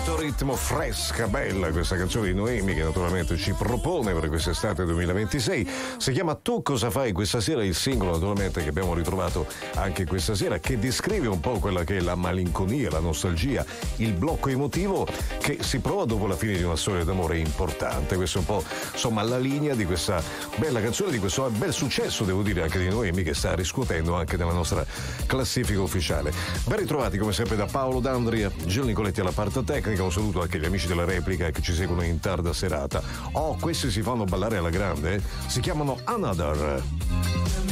Molto ritmo, fresca, bella questa canzone di Noemi che naturalmente ci propone per quest'estate 2026. Si chiama Tu cosa fai questa sera, il singolo naturalmente che abbiamo ritrovato anche questa sera, che descrive un po' quella che è la malinconia, la nostalgia, il blocco emotivo che si prova dopo la fine di una storia d'amore importante. Questo è un po' insomma la linea di questa bella canzone, di questo bel successo, devo dire, anche di Noemi, che sta riscuotendo anche nella nostra classifica ufficiale. Ben ritrovati come sempre da Paolo D'Andria, Gil Nicoletti alla parte tecnica. Un saluto anche agli amici della replica che ci seguono in tarda serata. Oh, questi si fanno ballare alla grande, si chiamano Another.